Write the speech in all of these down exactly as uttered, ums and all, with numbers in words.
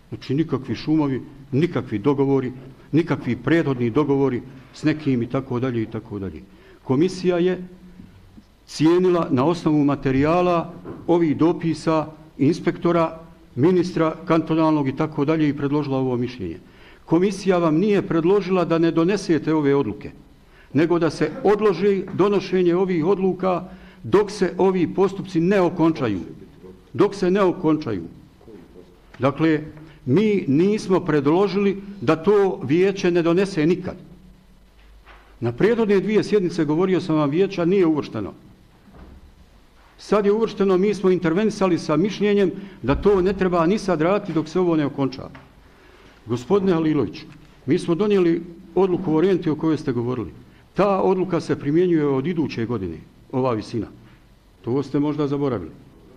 Znači nikakvi šumovi, nikakvi dogovori, nikakvi prethodni dogovori s nekim i tako dalje i tako dalje. Komisija je cijenila na osnovu materijala ovih dopisa inspektora, ministra kantonalnog i tako dalje i predložila ovo mišljenje. Komisija vam nije predložila da ne donesete ove odluke, nego da se odloži donošenje ovih odluka dok se ovi postupci ne okončaju. Dok se ne okončaju. Dakle, mi nismo predložili da to vijeće ne donese nikad. Na prethodne dvije sjednice govorio sam vam, vijeća nije uvršteno. Sad je uvršteno, mi smo intervenisali sa mišljenjem da to ne treba ni sad raditi dok se ovo ne okonča. Gospodine Halilović, mi smo donijeli odluku o renti o kojoj ste govorili. Ta odluka se primjenjuje od iduće godine, ova visina. To ste možda zaboravili.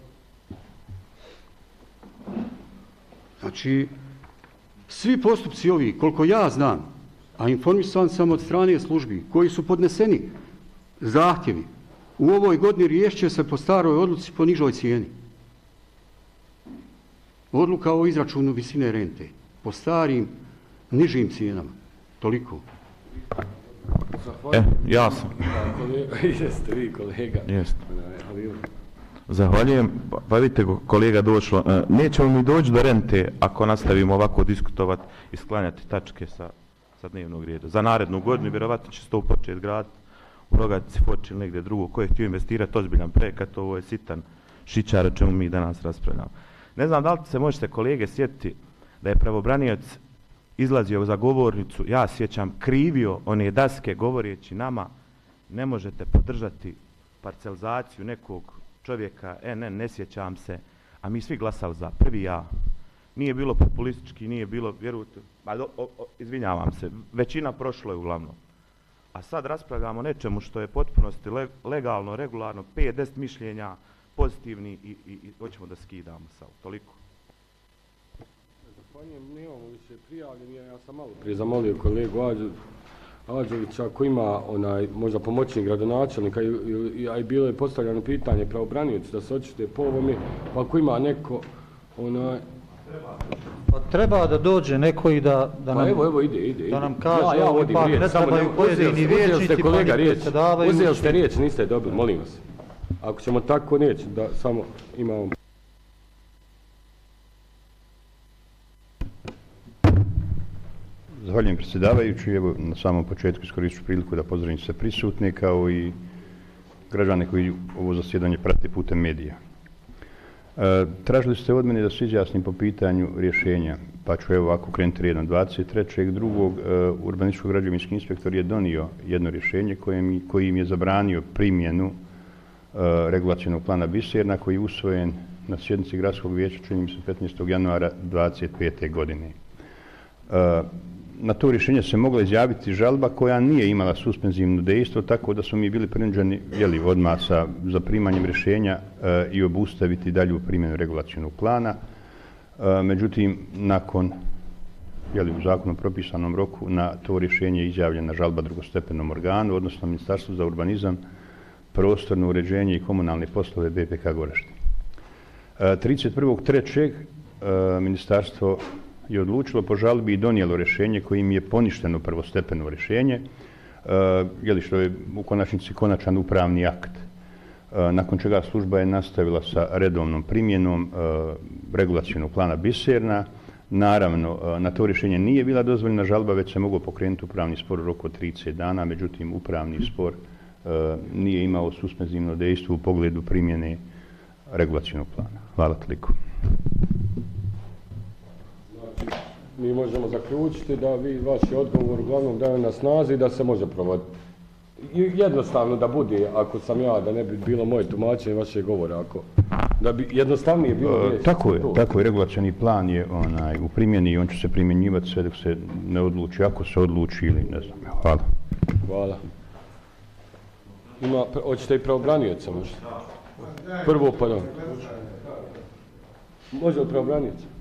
Znači, svi postupci ovi, koliko ja znam, a informisan sam od strane službi, koji su podneseni zahtjevi, u ovoj godini riješće se po staroj odluci po nižoj cijeni. Odluka o izračunu visine rente, po starim, nižim cijenama. Toliko. E, ja sam. Jeste vi, kolega. Jeste. Zahvaljujem. Pa vidite, kolega, došlo. Nećemo mi doći do rente ako nastavimo ovako diskutovati i sklanjati tačke sa, sa dnevnog reda. Za narednu godinu vjerovatno će se to početi graditi u Rogatici, Foči ili negdje drugo. Ko je htio investirati ozbiljan projekat, ovo je sitan šičar o čemu mi danas raspravljamo. Ne znam da li se možete, kolege, sjetiti da je pravobranioc izlazio za govornicu, ja sjećam, krivio one daske govoreći nama, ne možete podržati parcelizaciju nekog čovjeka, e ne, ne sjećam se, a mi svi glasali za, prvi ja. Nije bilo populistički, nije bilo, vjerujte, ma do, o, o, izvinjavam se, većina prošlo je uglavnom. A sad raspravljamo nečemu što je potpunosti le, legalno, regularno, pet deset mišljenja, pozitivni i, i, i hoćemo da skidamo sad, toliko. Zahvaljujem, nemamo više prijavljeni, ja sam malo prije zamolio kolegu Ađu, Ađevića, ako ima onaj, možda pomoćnik gradonačelnika, a i bilo je postavljeno pitanje pravobranioci da se očite po ovome, pa ako ima neko, onaj... Pa treba da dođe neko i da, da, nam, pa evo, evo, ide, ide, da nam kaže, ja, ja vodim riječ, ne trebaju pojedini vječnici, pa ni predsjedavajući. Uzeli ste riječ, niste dobili, molim vas. Ako ćemo tako neći, da samo imamo... Zahvaljujem predsjedavajući. Evo, na samom početku iskoristit ću priliku da pozdravim sve prisutne kao i građane koji ovo zasjedanje prate putem medija. E, tražili ste od mene da se izjasnim po pitanju rješenja, pa ću evo ovako krenuti redom. dvadeset trećeg drugog E, urbanističko-građevinski inspektor je donio jedno rješenje kojim, kojim je zabranio primjenu e, regulacionog plana Biserna koji je usvojen na sjednici gradskog vijeća, čini mi se petnaestog januara dvadeset pete godine. E, Na to rješenje se mogla izjaviti žalba koja nije imala suspenzivno dejstvo, tako da smo mi bili prinuđeni jeli, odmah sa zaprimanjem rješenja e, i obustaviti dalju primjenu regulacionog plana. E, međutim, nakon jeli, u zakonom propisanom roku na to rješenje je izjavljena žalba drugostepenom organu, odnosno Ministarstvu za urbanizam, prostorno uređenje i komunalne poslove B P K Goražde. E, trideset prvog trećeg E, Ministarstvo je odlučilo po žalbi i donijelo rješenje kojim je poništeno prvostepeno rješenje, e, jeli što je u konačnici konačan upravni akt. E, nakon čega služba je nastavila sa redovnom primjenom e, regulacionog plana Biserna. Naravno, e, na to rješenje nije bila dozvoljena žalba, već se moglo pokrenuti upravni spor u roku od trideset dana, međutim upravni spor e, nije imao suspenzivno dejstvo u pogledu primjene regulacionog plana. Hvala toliko. Mi možemo zaključiti da vi vaš odgovor uglavnom daje na snazi da se može provoditi. Jednostavno da bude, ako sam ja, da ne bi bilo moje tumačenje vašeg govora, ako da bi jednostavnije bilo e, tako je, to. Tako je, regulacioni plan je onaj, u primjeni i on će se primjenjivati sve dok se ne odluči, ako se odluči ili ne znam. Hvala. Hvala. Ima, hoćete i pravobranioca možda? Prvo, pardon. Može li pravobranioca?